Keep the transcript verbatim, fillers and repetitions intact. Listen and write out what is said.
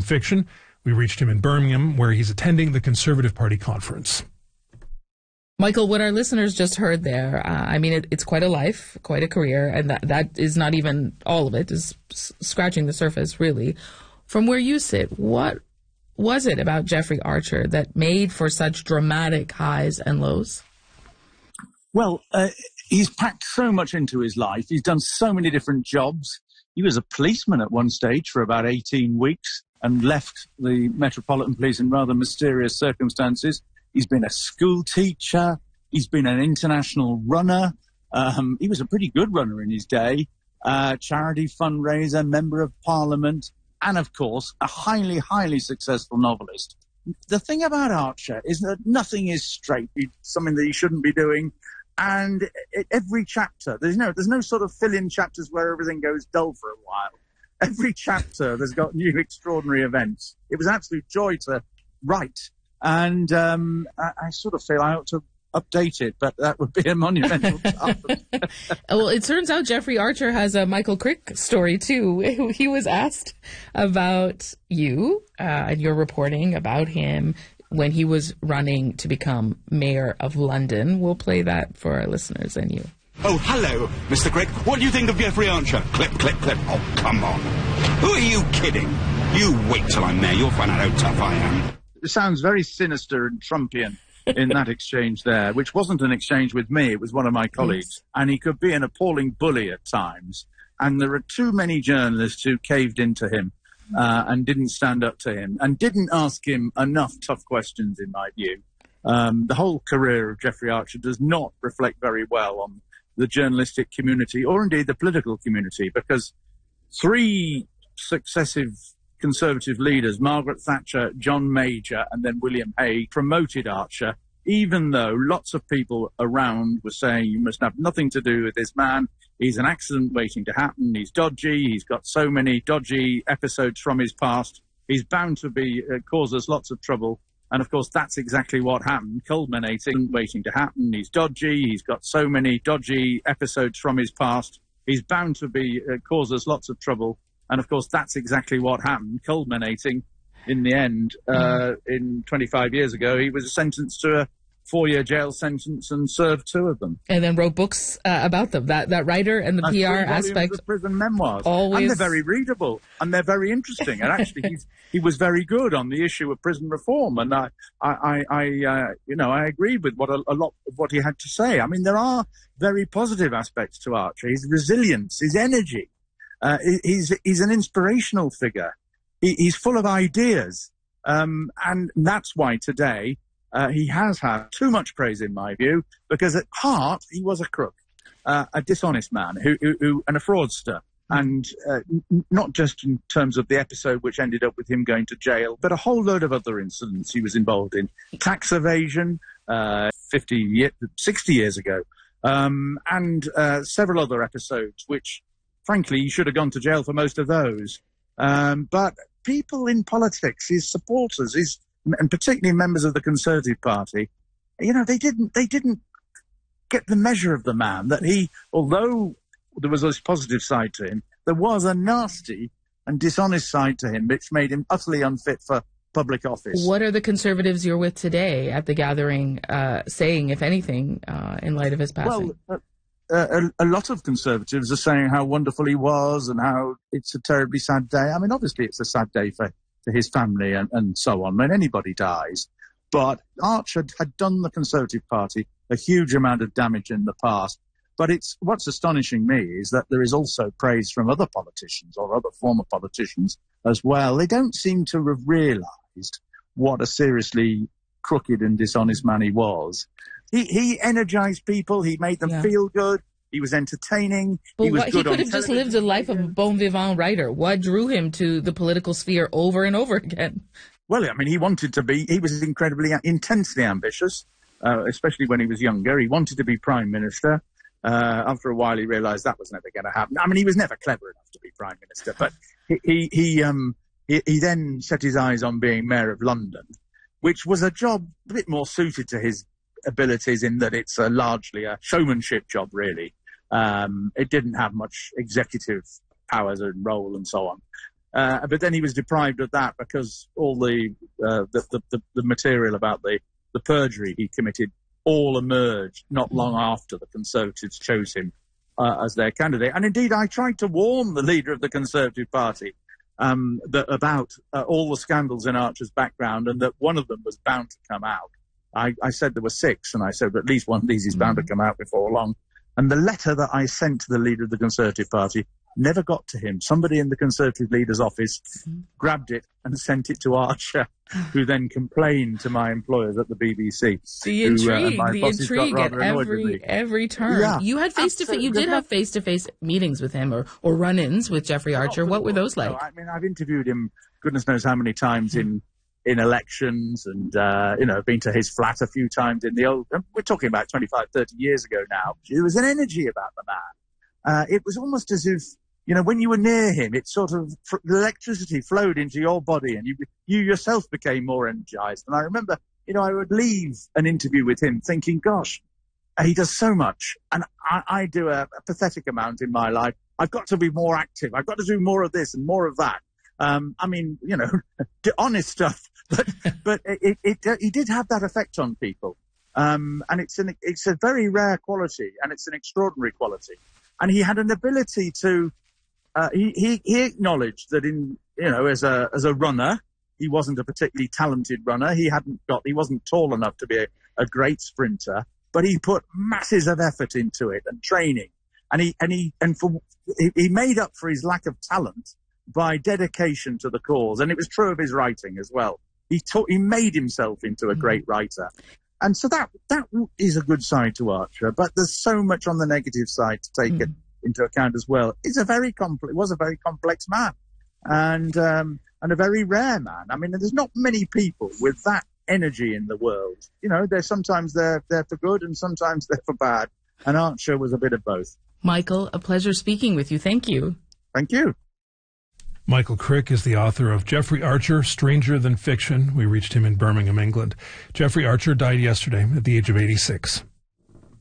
nonfiction. We reached him in Birmingham, where he's attending the Conservative Party conference. Michael, what our listeners just heard there, uh, I mean, it, it's quite a life, quite a career, and that, that is not even all of it, is s- scratching the surface, really. From where you sit, what was it about Jeffrey Archer that made for such dramatic highs and lows? Well, uh, he's packed so much into his life. He's done so many different jobs. He was a policeman at one stage for about eighteen weeks and left the Metropolitan Police in rather mysterious circumstances. He's been a school teacher. He's been an international runner. Um, he was a pretty good runner in his day. Uh, charity fundraiser, member of parliament, and, of course, a highly, highly successful novelist. The thing about Archer is that nothing is straight. It's something that he shouldn't be doing. And it, every chapter, there's no, there's no sort of fill-in chapters where everything goes dull for a while. Every chapter, there's got new extraordinary events. It was an absolute joy to write. And um, I, I sort of feel I ought to update it, but that would be a monumental task. Well, it turns out Jeffrey Archer has a Michael Crick story, too. He was asked about you uh, and your reporting about him when he was running to become mayor of London. We'll play that for our listeners and you. Oh, hello, Mister Crick. What do you think of Jeffrey Archer? Clip, clip, clip. Oh, come on. Who are you kidding? You wait till I'm mayor. You'll find out how tough I am. It sounds very sinister and Trumpian in that exchange there, which wasn't an exchange with me. It was one of my colleagues. And he could be an appalling bully at times. And there are too many journalists who caved into him uh, and didn't stand up to him and didn't ask him enough tough questions, in my view. Um, the whole career of Jeffrey Archer does not reflect very well on the journalistic community or indeed the political community, because three successive Conservative leaders, Margaret Thatcher, John Major, and then William Hague, promoted Archer, even though lots of people around were saying, you must have nothing to do with this man. He's an accident waiting to happen. He's dodgy. He's got so many dodgy episodes from his past. He's bound to be uh, cause us lots of trouble. And, of course, that's exactly what happened, culminating, waiting to happen. He's dodgy. He's got so many dodgy episodes from his past. He's bound to be uh, cause us lots of trouble. And, of course, that's exactly what happened, culminating in the end. Uh, in twenty-five years ago, he was sentenced to a four-year jail sentence and served two of them. And then wrote books uh, about them. That that writer and the uh, P R aspect. Of prison memoirs. Always. And they're very readable. And they're very interesting. And actually, he's, he was very good on the issue of prison reform. And I, I, I, I uh, you know, I agreed with what a, a lot of what he had to say. I mean, there are very positive aspects to Archer. His resilience, his energy. Uh, he's he's an inspirational figure. He, he's full of ideas, um, and that's why today uh, he has had too much praise, in my view, because at heart he was a crook, uh, a dishonest man, who, who, who and a fraudster, and uh, n- not just in terms of the episode which ended up with him going to jail, but a whole load of other incidents he was involved in, tax evasion, uh, fifty, sixty years ago, um, and uh, several other episodes which. Frankly, he should have gone to jail for most of those. Um, but people in politics, his supporters, his, and particularly members of the Conservative Party, you know, they didn't they didn't get the measure of the man that he, although there was this positive side to him, there was a nasty and dishonest side to him, which made him utterly unfit for public office. What are the Conservatives you're with today at the gathering uh, saying, if anything, uh, in light of his passing? Well, uh, Uh, a, a lot of Conservatives are saying how wonderful he was and how it's a terribly sad day. I mean, obviously it's a sad day for, for his family and, and so on when anybody dies. But Archer had done the Conservative Party a huge amount of damage in the past. But it's what's astonishing me is that there is also praise from other politicians or other former politicians as well. They don't seem to have realised what a seriously crooked and dishonest man he was. He, he energized people. He made them yeah. feel good. He was entertaining. But he was what, good he could on have just lived a life of a bon vivant writer. What drew him to the political sphere over and over again? Well, I mean, he wanted to be, he was incredibly, intensely ambitious, uh, especially when he was younger. He wanted to be prime minister. Uh, after a while, he realized that was never going to happen. I mean, he was never clever enough to be prime minister, but he, he, he, um, he, he then set his eyes on being mayor of London, which was a job a bit more suited to his abilities in that it's a largely a showmanship job, really. Um, it didn't have much executive powers and role and so on. Uh, but then he was deprived of that because all the, uh, the, the, the, the material about the, the perjury he committed all emerged not long after the Conservatives chose him uh, as their candidate. And indeed, I tried to warn the leader of the Conservative Party um, that, about uh, all the scandals in Archer's background and that one of them was bound to come out. I, I said there were six, and I said at least one of these is bound to come out before long. And the letter that I sent to the leader of the Conservative Party never got to him. Somebody in the Conservative leader's office grabbed it and sent it to Archer, who then complained to my employers at the B B C. The who, intrigue, uh, the intrigue at every every turn. Yeah, you had face to face. You did have face to face meetings with him, or or run-ins with Jeffrey Archer. What were those like? No, I mean, I've interviewed him, goodness knows how many times in in elections, and uh, you know, been to his flat a few times in the old. We're talking about twenty-five, thirty years ago now. There was an energy about the man. Uh, it was almost as if, you know, when you were near him, it sort of, the electricity flowed into your body and you you yourself became more energized. And I remember, you know, I would leave an interview with him thinking, gosh, he does so much. And I, I do a, a pathetic amount in my life. I've got to be more active. I've got to do more of this and more of that. Um, I mean, you know, honest stuff, but, but it, it, it, he did have that effect on people. Um, and it's an, it's a very rare quality and it's an extraordinary quality. And he had an ability to, Uh, he, he, he acknowledged that in, you know, as a, as a runner, he wasn't a particularly talented runner. He hadn't got, he wasn't tall enough to be a, a great sprinter, but he put masses of effort into it and training. And he, and he, and for, he, he made up for his lack of talent by dedication to the cause. And it was true of his writing as well. He taught, he made himself into a great writer. And so that, that is a good side to Archer, but there's so much on the negative side to take mm. it into account as well. He's a very complex, was a very complex man, and um, and a very rare man. I mean, there's not many people with that energy in the world. You know, they're sometimes they're they're for good, and sometimes they're for bad. And Archer was a bit of both. Michael, a pleasure speaking with you. Thank you. Thank you. Michael Crick is the author of Jeffrey Archer, Stranger Than Fiction. We reached him in Birmingham, England. Jeffrey Archer died yesterday at the age of eighty-six.